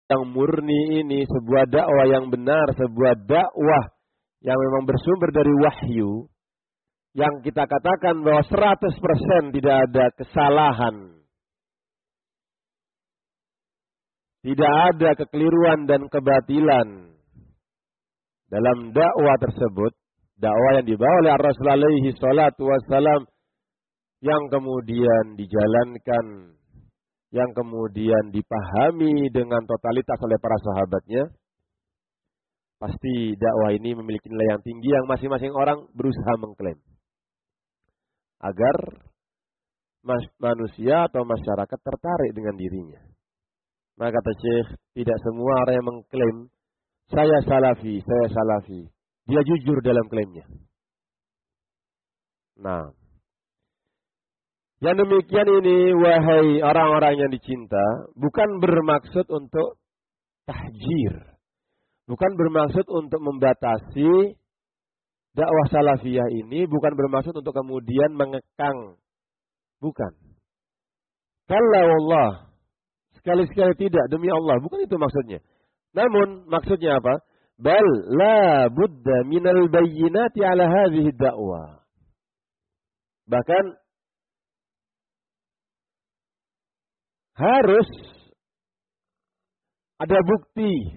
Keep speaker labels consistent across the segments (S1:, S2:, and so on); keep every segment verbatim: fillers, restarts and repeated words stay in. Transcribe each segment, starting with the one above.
S1: yang murni ini, sebuah dakwah yang benar, sebuah dakwah yang memang bersumber dari wahyu, yang kita katakan bahwa seratus persen tidak ada kesalahan, tidak ada kekeliruan dan kebatilan dalam dakwah tersebut, dakwah yang dibawa oleh Rasulullah alaihi salatu wassalam, yang kemudian dijalankan, yang kemudian dipahami dengan totalitas oleh para sahabatnya, pasti dakwah ini memiliki nilai yang tinggi yang masing-masing orang berusaha mengklaim. Agar manusia atau masyarakat tertarik dengan dirinya. Maka kata Syekh, tidak semua orang yang mengklaim, saya salafi, saya salafi, dia jujur dalam klaimnya. Nah, yang demikian ini, wahai orang-orang yang dicinta, bukan bermaksud untuk tahjir. Bukan bermaksud untuk membatasi dakwah salafiyah ini, bukan bermaksud untuk kemudian mengekang. Bukan. Kalau Allah, sekali-sekali tidak, demi Allah. Bukan itu maksudnya. Namun, maksudnya apa? Bal la budda minal bayyinati ala hadhihi dakwah. Bahkan, harus ada bukti.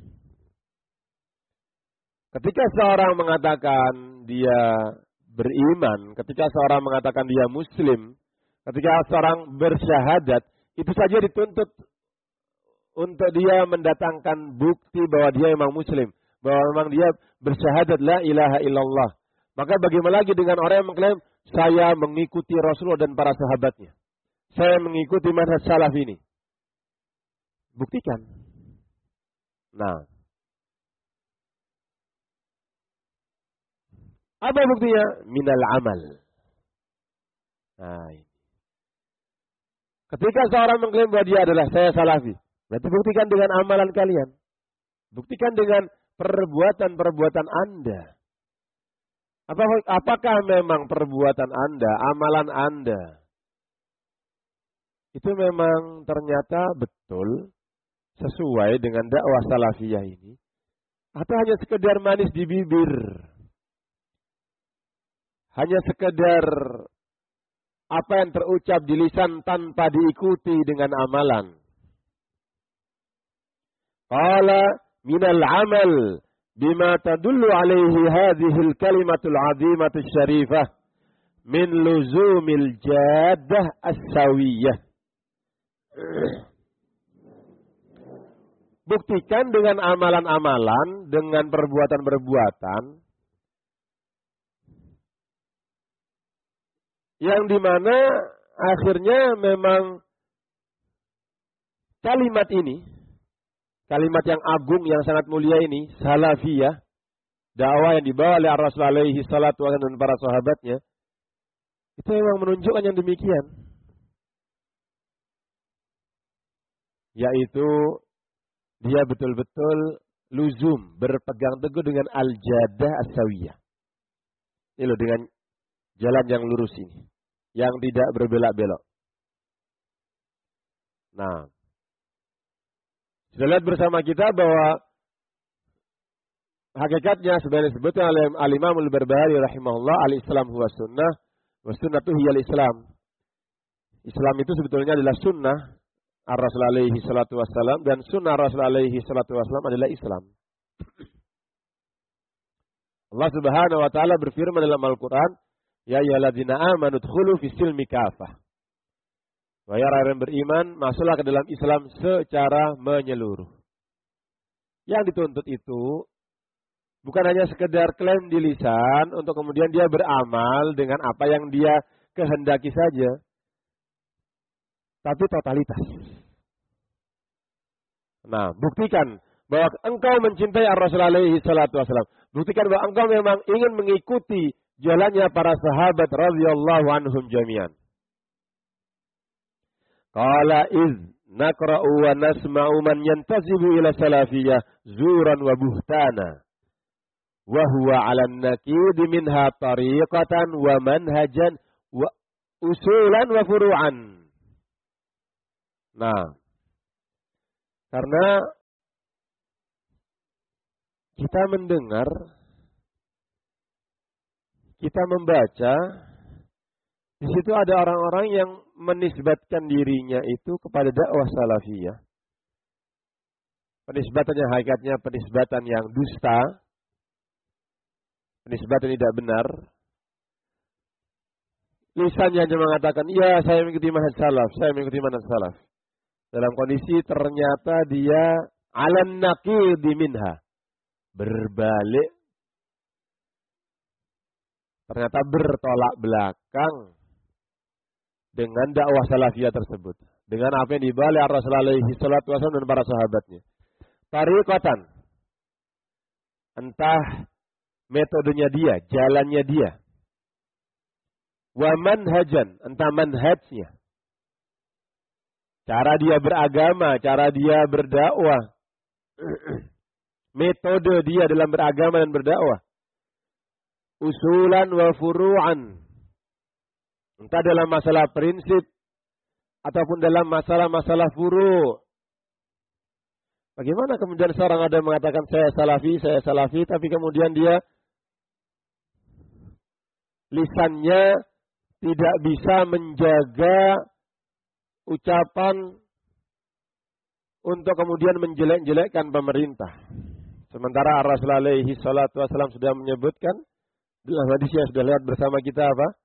S1: Ketika seorang mengatakan dia beriman, ketika seorang mengatakan dia muslim, ketika seorang bersyahadat, itu saja dituntut untuk dia mendatangkan bukti bahwa dia memang muslim, bahwa memang dia bersyahadat la ilaha illallah. Maka bagaimana lagi dengan orang yang mengklaim, saya mengikuti Rasulullah dan para sahabatnya, saya mengikuti manhaj salaf ini. Buktikan. Nah, apa buktinya? Minal amal. Nah, ketika seorang mengklaim bahwa dia adalah saya salafi, berarti buktikan dengan amalan kalian. Buktikan dengan perbuatan-perbuatan Anda. Apakah memang perbuatan Anda, amalan Anda, itu memang ternyata betul sesuai dengan dakwah salafiyah ini? Atau hanya sekedar manis di bibir? Hanya sekedar apa yang terucap di lisan tanpa diikuti dengan amalan. Qala minal amal bima tadullu alaihi hadhil kalimatul azimatul syarifah min luzumil jaddah as-sawiyah. Buktikan dengan amalan-amalan, dengan perbuatan-perbuatan yang dimana akhirnya memang kalimat ini, kalimat yang agung, yang sangat mulia ini, salafiyah, dakwah yang dibawa oleh Rasulullah alaihi salatu wasallam dan para sahabatnya, itu memang menunjukkan yang demikian. Yaitu dia betul-betul luzum, berpegang teguh dengan al-jadah as-sawiyah. Ini loh, dengan jalan yang lurus ini, yang tidak berbelak-belok. Nah, sudah lihat bersama kita bahwa hakikatnya sebenarnya disebutkan oleh Al-Imam Al-Barbahari rahimahullah, al-Islam huwa sunnah, wa sunnatu hiyal Islam. Islam itu sebetulnya adalah sunnah Ar-Rasul alaihi salatu wassalam, dan sunnah Rasul alaihi salatu wassalam adalah Islam. Allah Subhanahu wa taala berfirman dalam Al-Qur'an, ya ayyuhalladzina amanu udkhulu fis silmi kafah. Wahai orang yang beriman, masuklah ke dalam Islam secara menyeluruh. Yang dituntut itu bukan hanya sekedar klaim di lisan untuk kemudian dia beramal dengan apa yang dia kehendaki saja, tapi totalitas. Nah, buktikan bahwa engkau mencintai Rasulullah alaihi salatu wasallam. Buktikan bahwa engkau memang ingin mengikuti jalannya para sahabat radhiyallahu anhum jami'an. Qala iz naqra'u wa nasma'u man yantazibu ila salafiyah zuran wa buhtana wa huwa 'ala an-nakid minha tariqatan wa manhajan wa usulan wa furu'an. Nah, karena kita mendengar, kita membaca, di situ ada orang-orang yang menisbatkan dirinya itu kepada dakwah salafiyah. Penisbatannya hakikatnya penisbatan yang dusta, penisbatan tidak benar. Lisannya hanya mengatakan, ya saya mengikuti manhaj salaf, saya mengikuti manhaj salaf. Dalam kondisi ternyata dia alan naqidi minha, berbalik, ternyata bertolak belakang dengan dakwah salafiyah tersebut, dengan apa yang dibawa oleh Rasulullah alaihi salatu wasallam dan para sahabatnya. Tariqatan, entah metodenya dia, jalannya dia. Wa manhajan, entah manhajnya. Cara dia beragama, cara dia berdakwah. Metode dia dalam beragama dan berdakwah. Usulan wa furu'an. Entah dalam masalah prinsip ataupun dalam masalah-masalah furu'. Bagaimana kemudian seorang ada mengatakan saya salafi, saya salafi, tapi kemudian dia lisannya tidak bisa menjaga ucapan untuk kemudian menjelek-jelekkan pemerintah. Sementara Rasulullah alaihi salatu wasallam sudah menyebutkan dalam hadis yang sudah lewat bersama kita apa?